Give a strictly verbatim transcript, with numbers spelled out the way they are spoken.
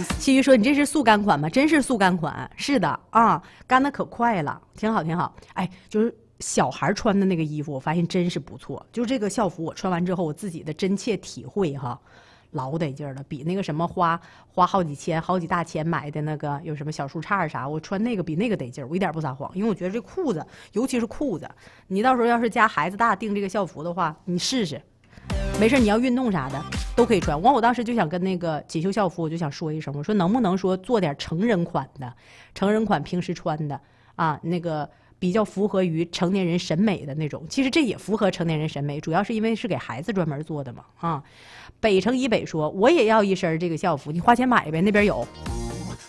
其余说你这是速干款吗？真是速干款，是的啊，干的可快了，挺好挺好。哎，就是小孩穿的那个衣服，我发现真是不错。就这个校服，我穿完之后，我自己的真切体会哈。老得劲儿了，比那个什么花花好几千、好几大千买的那个有什么小树杈啥，我穿那个比那个得劲儿，我一点不撒谎，因为我觉得这裤子，尤其是裤子，你到时候要是家孩子大订这个校服的话，你试试，没事你要运动啥的都可以穿。完，我当时就想跟那个锦绣校服，我就想说一声，我说能不能说做点成人款的，成人款平时穿的啊，那个。比较符合于成年人审美的那种，其实这也符合成年人审美，主要是因为是给孩子专门做的嘛。啊，北城以北说我也要一身这个校服，你花钱买呗，那边有。